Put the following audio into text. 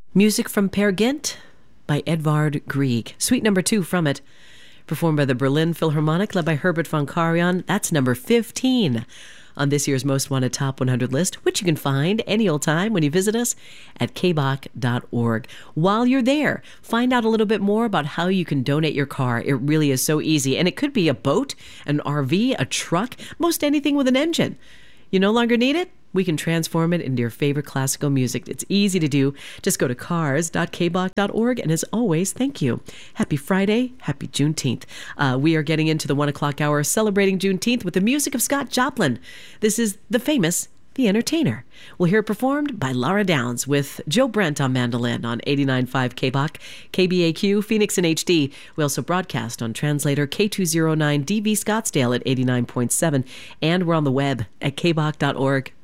Music from Peer Gynt by Edvard Grieg. Suite number 2 from it, performed by the Berlin Philharmonic, led by Herbert von Karajan. That's number 15 on this year's Most Wanted Top 100 list, which you can find any old time when you visit us at kbach.org. While you're there, find out a little bit more about how you can donate your car. It really is so easy, and it could be a boat, an RV, a truck, most anything with an engine. You no longer need it? We can transform it into your favorite classical music. It's easy to do. Just go to cars.kbach.org. And as always, thank you. Happy Friday. Happy Juneteenth. We are getting into the 1 o'clock hour celebrating Juneteenth with the music of Scott Joplin. This is the famous The Entertainer. We'll hear it performed by Laura Downs with Joe Brent on mandolin on 89.5 KBach, KBAQ, Phoenix in HD. We also broadcast on translator K209 DV Scottsdale at 89.7. And we're on the web at kbach.org.